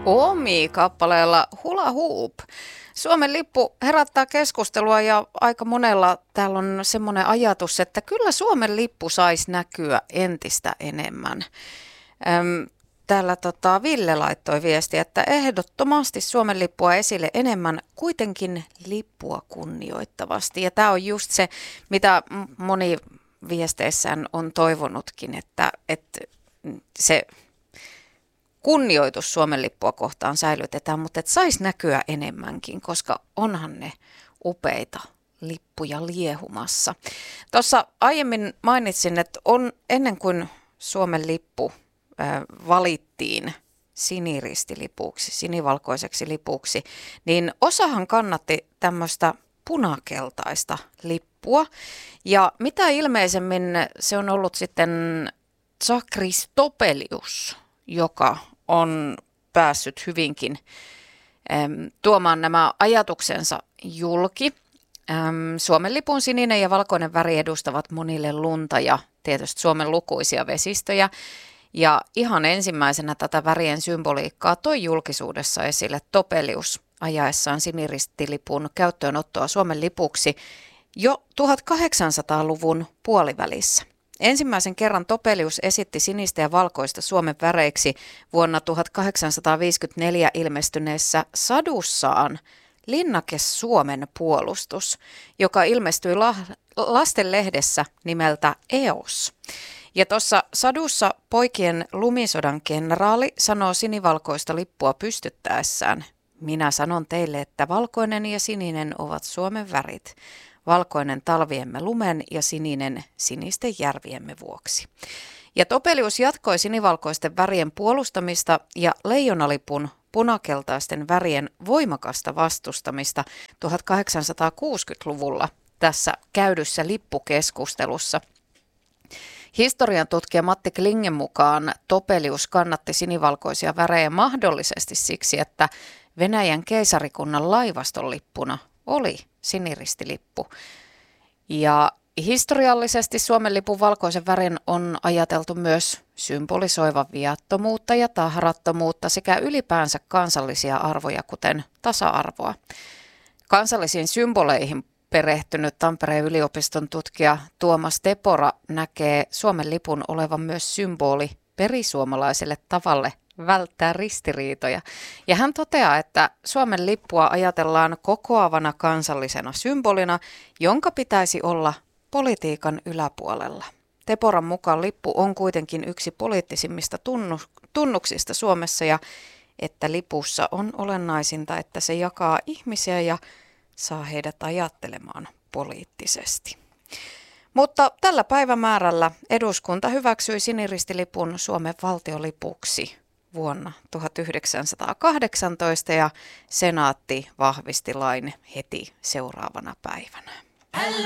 Omi-kappaleella Hula Hoop. Suomen lippu herättää keskustelua ja aika monella täällä on semmoinen ajatus, että kyllä Suomen lippu saisi näkyä entistä enemmän. Täällä Ville laittoi viesti, että ehdottomasti Suomen lippua esille enemmän, kuitenkin lippua kunnioittavasti. Ja tämä on just se, mitä moni viesteissään on toivonutkin, että se kunnioitus Suomen lippua kohtaan säilytetään, mutta että saisi näkyä enemmänkin, koska onhan ne upeita lippuja liehumassa. Tuossa aiemmin mainitsin, että on ennen kuin Suomen lippu valittiin siniristilipuksi, sinivalkoiseksi lipuksi, niin osahan kannatti tämmöistä punakeltaista lippua. Ja mitä ilmeisemmin se on ollut sitten Tsakris Topelius, joka on päässyt hyvinkin tuomaan nämä ajatuksensa julki. Suomen lipun sininen ja valkoinen väri edustavat monille lunta ja tietysti Suomen lukuisia vesistöjä. Ja ihan ensimmäisenä tätä värien symboliikkaa toi julkisuudessa esille Topelius ajaessaan siniristilipun käyttöönottoa Suomen lipuksi jo 1800-luvun puolivälissä. Ensimmäisen kerran Topelius esitti sinistä ja valkoista Suomen väreiksi vuonna 1854 ilmestyneessä sadussaan Linnake Suomen puolustus, joka ilmestyi lastenlehdessä nimeltä EOS. Ja tuossa sadussa poikien lumisodan kenraali sanoo sinivalkoista lippua pystyttäessään: "Minä sanon teille, että valkoinen ja sininen ovat Suomen värit. Valkoinen talviemme lumen ja sininen sinisten järviemme vuoksi." Ja Topelius jatkoi sinivalkoisten värien puolustamista ja leijonalipun punakeltaisten värien voimakasta vastustamista 1860-luvulla tässä käydyssä lippukeskustelussa. Historian tutkija Matti Klingen mukaan Topelius kannatti sinivalkoisia värejä mahdollisesti siksi, että Venäjän keisarikunnan laivaston lippuna oli siniristilippu. Ja historiallisesti Suomen lipun valkoisen värin on ajateltu myös symbolisoivan viattomuutta ja tahrattomuutta sekä ylipäänsä kansallisia arvoja, kuten tasa-arvoa. Kansallisiin symboleihin perehtynyt Tampereen yliopiston tutkija Tuomas Tepora näkee Suomen lipun olevan myös symboli perisuomalaiselle tavalle välttää ristiriitoja. Ja hän toteaa, että Suomen lippua ajatellaan kokoavana kansallisena symbolina, jonka pitäisi olla politiikan yläpuolella. Teporan mukaan lippu on kuitenkin yksi poliittisimmista tunnuksista Suomessa ja että lipussa on olennaisinta, että se jakaa ihmisiä ja saa heidät ajattelemaan poliittisesti. Mutta tällä päivämäärällä eduskunta hyväksyi siniristilipun Suomen valtiolipuksi vuonna 1918 ja senaatti vahvisti lain heti seuraavana päivänä.